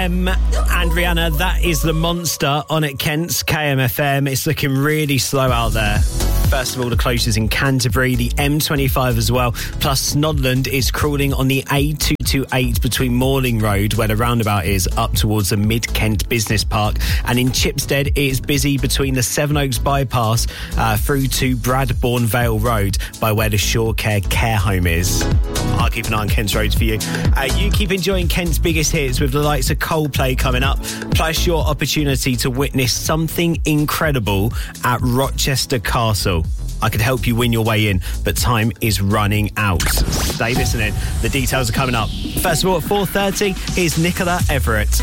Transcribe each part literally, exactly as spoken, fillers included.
M and Rihanna, that is The Monster on at Kent's K M F M. It's looking really slow out there. First of all, the closures in Canterbury, the M twenty-five as well, plus Snodland is crawling on the A two twenty-eight between Morling Road, where the roundabout is, up towards the Mid-Kent Business Park. And in Chipstead, it is busy between the Sevenoaks bypass uh, through to Bradbourne Vale Road, by where the Shore Care Care Home is. I'll keep an eye on Kent's roads for you. Uh, you keep enjoying Kent's biggest hits with the likes of Coldplay coming up, plus your opportunity to witness something incredible at Rochester Castle. I could help you win your way in, but time is running out. Stay listening. The details are coming up. First of all, at four thirty, here's Nicola Everett.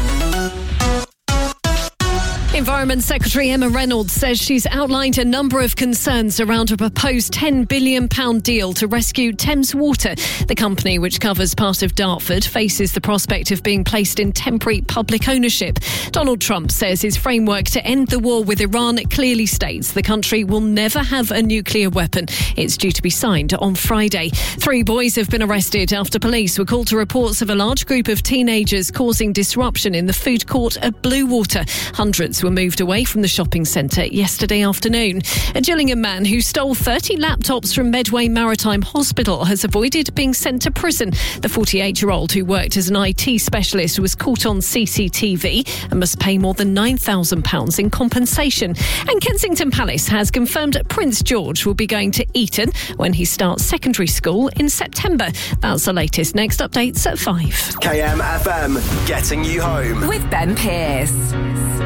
Environment Secretary Emma Reynolds says she's outlined a number of concerns around a proposed ten billion pounds deal to rescue Thames Water. The company, which covers part of Dartford, faces the prospect of being placed in temporary public ownership. Donald Trump says his framework to end the war with Iran clearly states the country will never have a nuclear weapon. It's due to be signed on Friday. Three boys have been arrested after police were called to reports of a large group of teenagers causing disruption in the food court at Bluewater. Hundreds were moved away from the shopping centre yesterday afternoon. A Gillingham man who stole thirty laptops from Medway Maritime Hospital has avoided being sent to prison. The forty-eight-year-old who worked as an I T specialist was caught on C C T V and must pay more than nine thousand pounds in compensation. And Kensington Palace has confirmed Prince George will be going to Eton when he starts secondary school in September. That's the latest. Next updates at five. K M F M, getting you home. With Ben Pearce.